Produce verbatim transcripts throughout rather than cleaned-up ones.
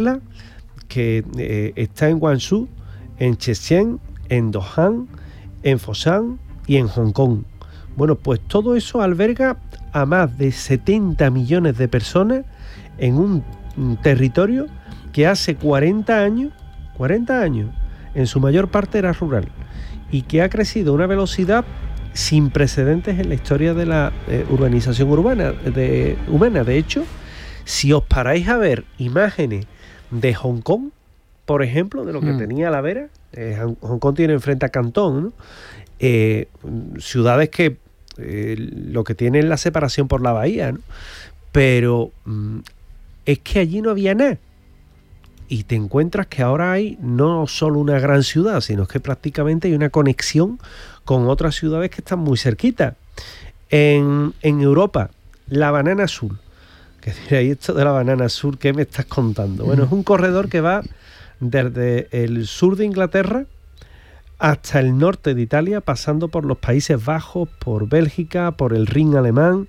Perla, que eh, está en Guangzhou, en Shenzhen, en Dohan, en Foshan y en Hong Kong. Bueno, pues todo eso alberga a más de setenta millones de personas en un, un territorio que hace cuarenta años, cuarenta años, en su mayor parte era rural, y que ha crecido a una velocidad sin precedentes en la historia de la eh, urbanización urbana, de, humana. De hecho, si os paráis a ver imágenes de Hong Kong, por ejemplo, de lo que mm. tenía La Vera, eh, Hong Kong tiene enfrente a Cantón, ¿no? eh, ciudades que eh, lo que tienen es la separación por la bahía, ¿no? Pero mm, es que allí no había nada. Y te encuentras que ahora hay no solo una gran ciudad, sino que prácticamente hay una conexión con otras ciudades que están muy cerquitas. En, en Europa, la Banana Azul. Que diréis, esto de la Banana Azul, ¿qué me estás contando? Bueno, es un corredor que va desde el sur de Inglaterra hasta el norte de Italia, pasando por los Países Bajos, por Bélgica, por el Rin alemán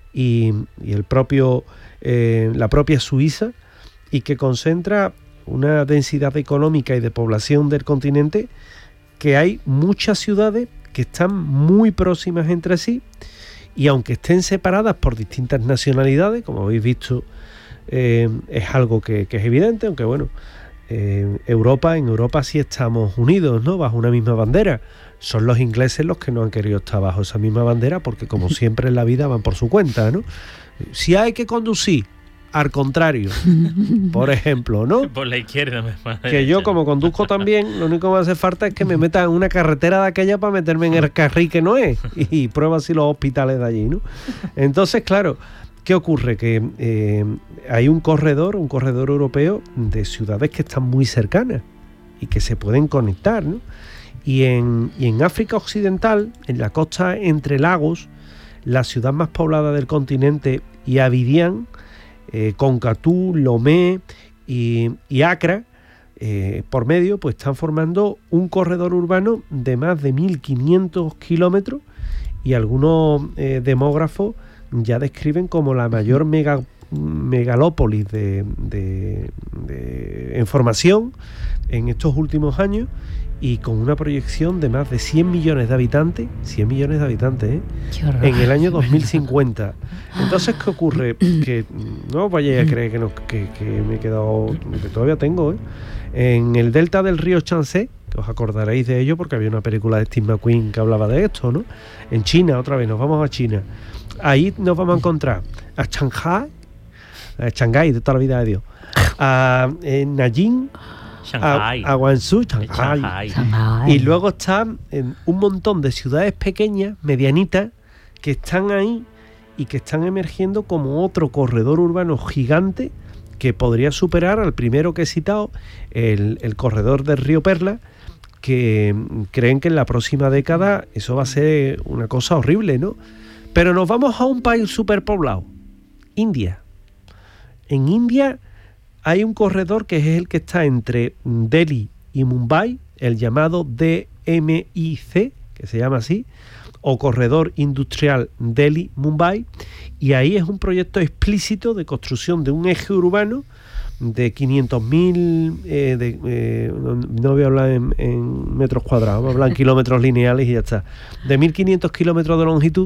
y, y el propio, eh, la propia Suiza, y que concentra una densidad económica y de población del continente, que hay muchas ciudades que están muy próximas entre sí, y aunque estén separadas por distintas nacionalidades, como habéis visto, eh, es algo que, que es evidente, aunque bueno, eh, Europa, en Europa sí estamos unidos, ¿no? Bajo una misma bandera. Son los ingleses los que no han querido estar bajo esa misma bandera, porque como siempre en la vida van por su cuenta, ¿no? Si hay que conducir al contrario, por ejemplo, ¿no? Por la izquierda, me parece. Que yo, como conduzco también, lo único que me hace falta es que me meta en una carretera de aquella para meterme en el carril que no es, y prueba así los hospitales de allí, ¿no? Entonces, claro, ¿qué ocurre? Que eh, hay un corredor, un corredor europeo de ciudades que están muy cercanas y que se pueden conectar, ¿no? Y en, y en África Occidental, en la costa entre lagos, la ciudad más poblada del continente y Abidjan, Eh, con Katú, Lomé y, y Accra, eh, por medio, pues están formando un corredor urbano de más de mil quinientos kilómetros, y algunos eh, demógrafos ya describen como la mayor mega, megalópolis de, de, de, en formación en estos últimos años, y con una proyección de más de cien millones de habitantes, cien millones de habitantes, ¿eh? En el año dos mil cincuenta. Entonces, ¿qué ocurre? Que no vayáis a creer que, no, que, que me he quedado, que todavía tengo, ¿eh? En el delta del río Yangtze, que os acordaréis de ello porque había una película de Steve McQueen que hablaba de esto, ¿no? En China, otra vez, nos vamos a China. Ahí nos vamos a encontrar a Shanghai, a Shanghái de toda la vida de Dios, a en Nanjing, Shanghai. A, a Guangzhou, Shanghai. Shanghai. Shanghai. Y luego están en un montón de ciudades pequeñas, medianitas, que están ahí y que están emergiendo como otro corredor urbano gigante que podría superar al primero que he citado, el, el corredor del río Perla, que creen que en la próxima década eso va a ser una cosa horrible, ¿no? Pero nos vamos a un país superpoblado, India. En India hay un corredor que es el que está entre Delhi y Mumbai, el llamado D M I C, que se llama así, o Corredor Industrial Delhi-Mumbai, y ahí es un proyecto explícito de construcción de un eje urbano de quinientos mil, eh, de, eh, no, no voy a hablar en, en metros cuadrados, voy a hablar en kilómetros lineales y ya está, de mil quinientos kilómetros de longitud,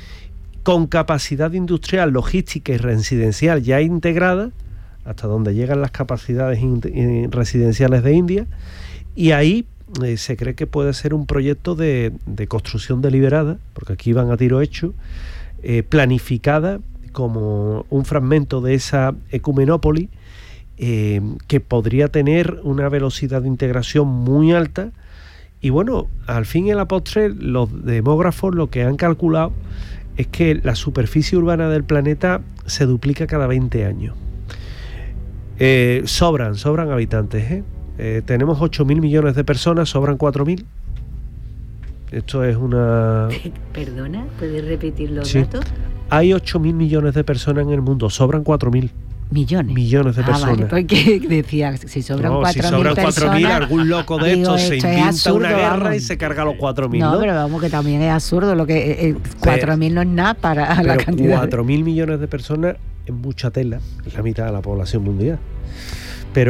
con capacidad industrial, logística y residencial ya integrada, hasta donde llegan las capacidades residenciales de India, y ahí eh, se cree que puede ser un proyecto de, de construcción deliberada, porque aquí van a tiro hecho, eh, planificada como un fragmento de esa ecumenópolis, eh, que podría tener una velocidad de integración muy alta. Y bueno, al fin y a la postre, los demógrafos lo que han calculado es que la superficie urbana del planeta se duplica cada veinte años. Eh, sobran, sobran habitantes, ¿eh? Eh, tenemos ocho mil millones de personas, sobran cuatro mil. Esto es una... Perdona, ¿puedes repetir los sí. datos? Hay ocho mil millones de personas en el mundo, sobran cuatro mil. Millones. Millones de ah, personas. Vale, porque decía, si sobran no, cuatro mil si sobran personas... cuatro mil, algún loco de digo, estos se esto inventa absurdo, una guerra vamos. y se carga los cuatro mil, no, ¿no? pero vamos, que también es absurdo, lo que eh, cuatro mil no es nada para la cantidad. cuatro mil millones de personas es mucha tela, es la mitad de la población mundial.